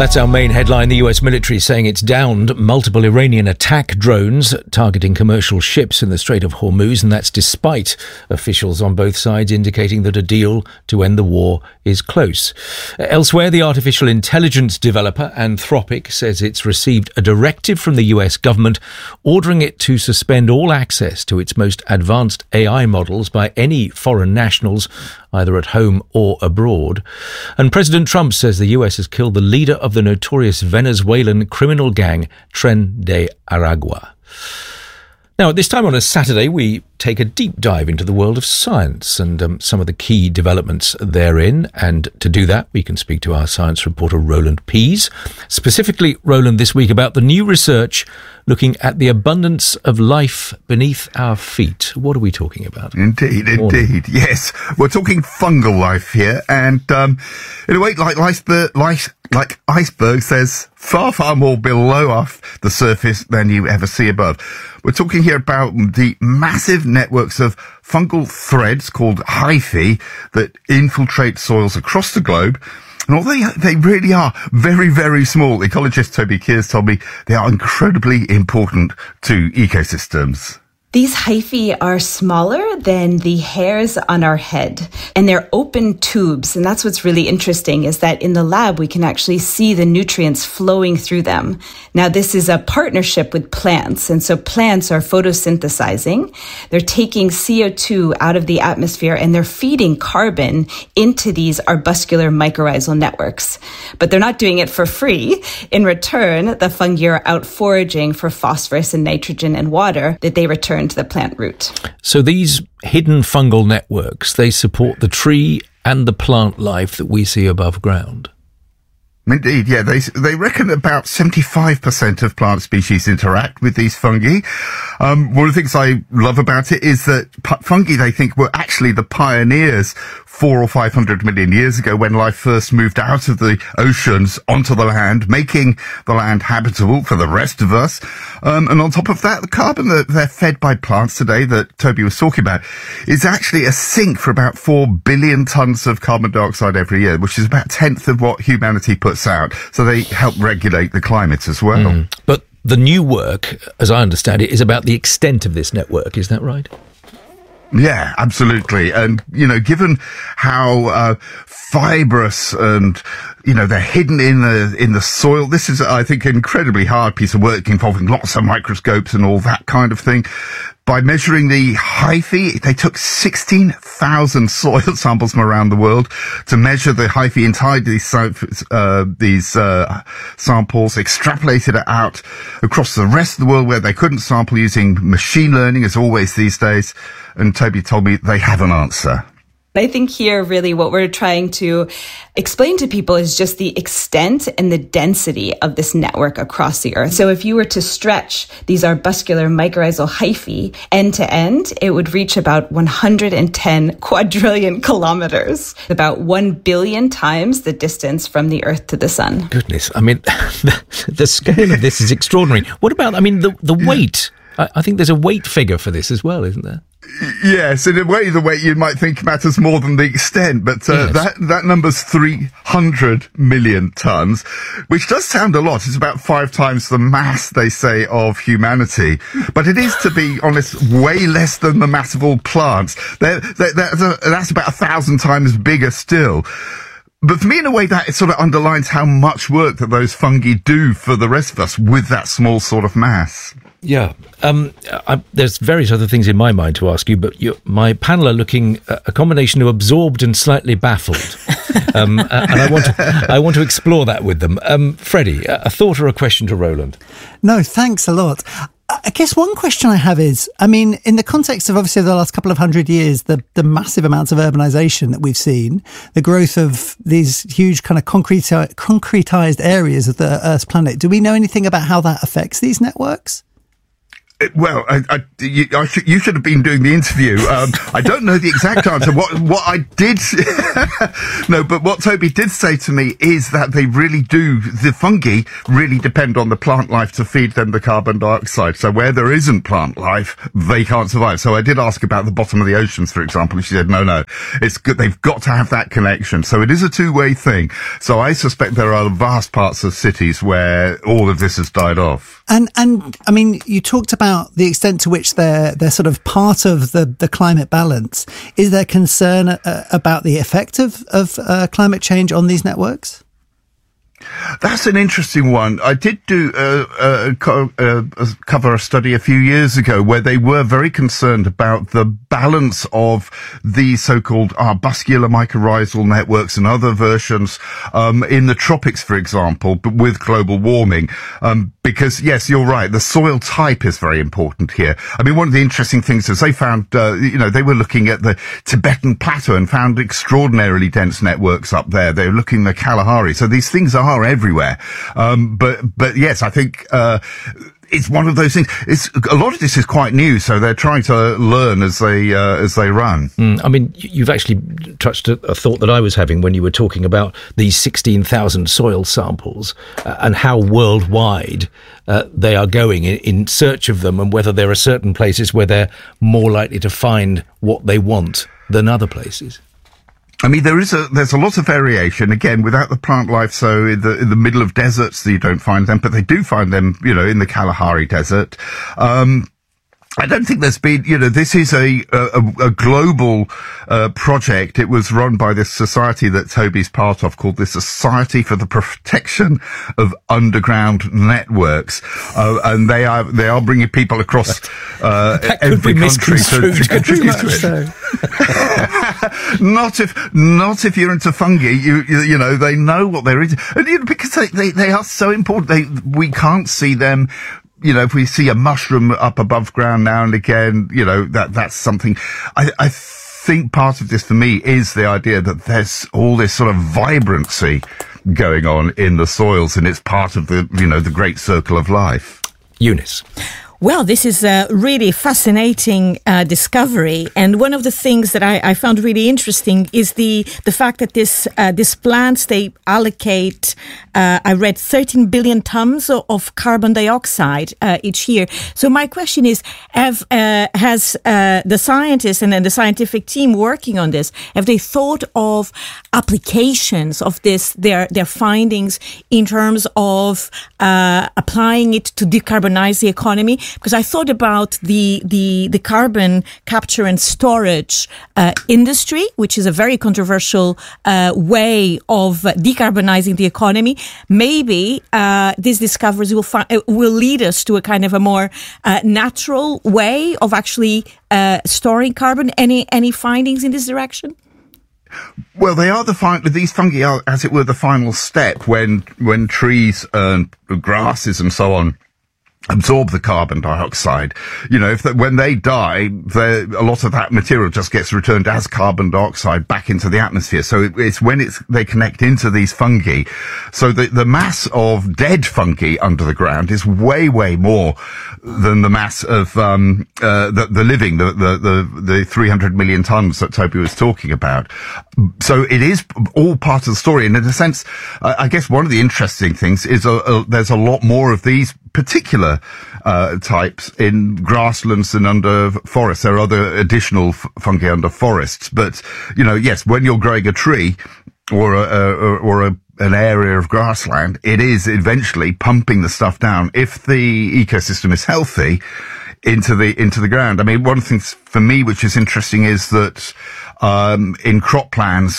That's our main headline. The US military saying it's downed multiple Iranian attack drones targeting commercial ships in the Strait of Hormuz, and that's despite officials on both sides indicating that a deal to end the war is close. Elsewhere, the artificial intelligence developer Anthropic says it's received a directive from the US government ordering it to suspend all access to its most advanced AI models by any foreign nationals, either at home or abroad. And President Trump says the US has killed the leader of the notorious Venezuelan criminal gang, Tren de Aragua. Now, at this time on a Saturday, we take a deep dive into the world of science and some of the key developments therein. And to do that, we can speak to our science reporter, Roland Pease. Specifically, Roland, this week about the new research looking at the abundance of life beneath our feet. What are we talking about? Indeed. Yes, we're talking fungal life here. And in a way, like icebergs, there's far more below off the surface than you ever see above. We're talking here about the massive networks of fungal threads called hyphae that infiltrate soils across the globe. And although they really are very, very small, ecologist Toby Kears told me they are incredibly important to ecosystems. These hyphae are smaller than the hairs on our head, and they're open tubes. And that's what's really interesting, is that in the lab, we can actually see the nutrients flowing through them. Now, this is a partnership with plants. And so plants are photosynthesizing. They're taking CO2 out of the atmosphere, and they're feeding carbon into these arbuscular mycorrhizal networks. But they're not doing it for free. In return, the fungi are out foraging for phosphorus and nitrogen and water that they return to the plant root. So these hidden fungal networks, they support the tree and the plant life that we see above ground. Indeed, yeah. They reckon about 75% of plant species interact with these fungi. One of the things I love about it is that fungi, they think, were actually the pioneers 400 or 500 million years ago when life first moved out of the oceans onto the land, making the land habitable for the rest of us. And on top of that, the carbon that they're fed by plants today that Toby was talking about is actually a sink for about 4 billion tons of carbon dioxide every year, which is about a tenth of what humanity puts out. So they help regulate the climate as well. But the new work, as I understand it, is about the extent of this network. Is that right? Yeah, absolutely. And, given how fibrous and, they're hidden in the soil, this is, I think, an incredibly hard piece of work involving lots of microscopes and all that kind of thing. By measuring the hyphae, they took 16,000 soil samples from around the world to measure the hyphae inside these samples, extrapolated it out across the rest of the world where they couldn't sample using machine learning, as always these days. And Toby told me they have an answer. I think here really what we're trying to explain to people is just the extent and the density of this network across the earth. So if you were to stretch these arbuscular mycorrhizal hyphae end to end, it would reach about 110 quadrillion kilometers, about 1 billion times the distance from the earth to the sun. Goodness, I mean, the scale of this is extraordinary. What about, the weight? I think there's a weight figure for this as well, isn't there? Yes, in a way, the weight you might think matters more than the extent, but yes. that number's 300 million tons, which does sound a lot. It's about 5 times the mass, they say, of humanity. But it is, to be honest, way less than the mass of all plants. That's about 1,000 times bigger still. But for me, in a way, that sort of underlines how much work that those fungi do for the rest of us with that small sort of mass. Yeah. There's various other things in my mind to ask you, but my panel are looking a combination of absorbed and slightly baffled. And I want to explore that with them. Freddie, a thought or a question to Roland? No, thanks a lot. I guess one question I have is, in the context of obviously the last couple of 100 years, the massive amounts of urbanization that we've seen, the growth of these huge kind of concretized areas of the Earth's planet, do we know anything about how that affects these networks? Well, you should have been doing the interview. I don't know the exact answer. What I did, no, but what Toby did say to me is that they really do, the fungi really depend on the plant life to feed them the carbon dioxide. So where there isn't plant life, they can't survive. So I did ask about the bottom of the oceans, for example, and she said, no, it's good. They've got to have that connection. So it is a two-way thing. So I suspect there are vast parts of cities where all of this has died off. And I mean, you talked about the extent to which they're sort of part of the climate balance. Is there concern about the effect of climate change on these networks? That's an interesting one. I did do cover a study a few years ago where they were very concerned about the balance of the so-called arbuscular mycorrhizal networks and other versions in the tropics, for example, but with global warming. Because, yes, you're right, the soil type is very important here. I mean, one of the interesting things is they found, they were looking at the Tibetan Plateau and found extraordinarily dense networks up there. They were looking at the Kalahari. So these things are everywhere. But yes, I think, it's one of those things. A lot of this is quite new, so they're trying to learn as they run. I mean, you've actually touched a thought that I was having when you were talking about these 16,000 soil samples and how worldwide they are going in search of them, and whether there are certain places where they're more likely to find what they want than other places. I mean, there's a lot of variation, again, without the plant life. So in the middle of deserts, you don't find them, but they do find them, in the Kalahari Desert. I don't think there's been, this is a global project. It was run by this society that Toby's part of called the Society for the Protection of Underground Networks. And they are bringing people across every country to contribute to it. Not if you're into fungi, you know, they know what they're into. And, because they are so important. We can't see them. If we see a mushroom up above ground now and again, that's something. I think part of this for me is the idea that there's all this sort of vibrancy going on in the soils, and it's part of the great circle of life. Eunice. Well, this is a really fascinating discovery, and one of the things that I found really interesting is the fact that these plants, they allocate, I read 13 billion tons of carbon dioxide each year. So my question is, has the scientists and then the scientific team working on this, have they thought of applications of their findings in terms of applying it to decarbonize the economy? Because I thought about the carbon capture and storage industry, which is a very controversial way of decarbonizing the economy. Maybe these discoveries will lead us to a kind of a more natural way of actually storing carbon. Any findings in this direction? Well, they are these fungi are, as it were, the final step when trees and grasses and so on absorb the carbon dioxide. When they die, a lot of that material just gets returned as carbon dioxide back into the atmosphere. So it's when they connect into these fungi. So the mass of dead fungi under the ground is way, way more than the mass of the living, the 300 million tons that Toby was talking about. So it is all part of the story. And in a sense, I guess one of the interesting things is there's a lot more of these particular types in grasslands and under forests. There are other additional fungi under forests, but yes, when you're growing a tree or an area of grassland, it is eventually pumping the stuff down, if the ecosystem is healthy, into the ground. I mean, one of the things for me which is interesting is that in croplands,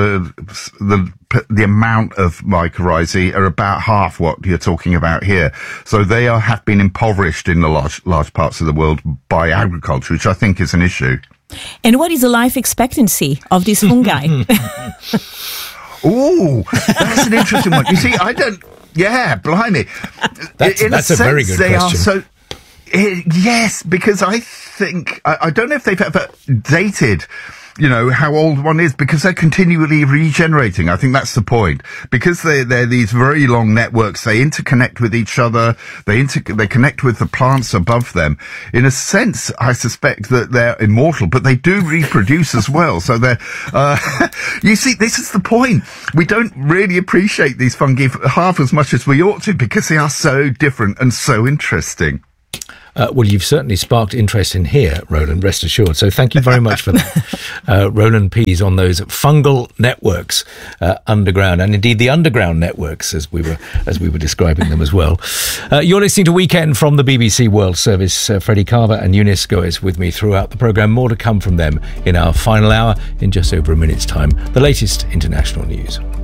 the amount of mycorrhizae are about half what you're talking about here. So they have been impoverished in the large parts of the world by agriculture, which I think is an issue. And what is the life expectancy of these fungi? Oh, that's an interesting one. You see, blimey. That's a very good question. Yes, because I think, I don't know if they've ever dated how old one is, because they're continually regenerating. I think that's the point. Because they're these very long networks, they interconnect with each other, they connect with the plants above them. In a sense, I suspect that they're immortal, but they do reproduce as well. So they're, you see, this is the point. We don't really appreciate these fungi half as much as we ought to, because they are so different and so interesting. Well, you've certainly sparked interest in here, Roland, rest assured. So thank you very much for that. Roland Pease on those fungal networks underground, and indeed the underground networks as we were describing them as well. You're listening to Weekend from the BBC World Service. Freddie Carver and Eunice Goes with me throughout the programme. More to come from them in our final hour in just over a minute's time. The latest international news.